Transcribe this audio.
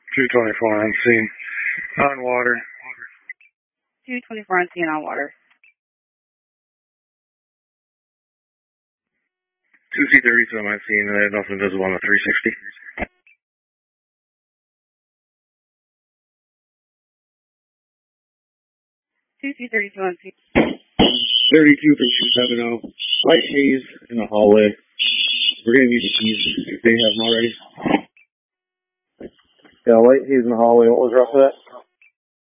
224 on scene. On water. 224 on scene on water. 2C32 on my scene. I have nothing visible on the 360. 2C32 on scene. 32-3270. Light haze in the hallway. We're going to need the keys if they have them already. Yeah, light haze in the hallway. What was rough for that?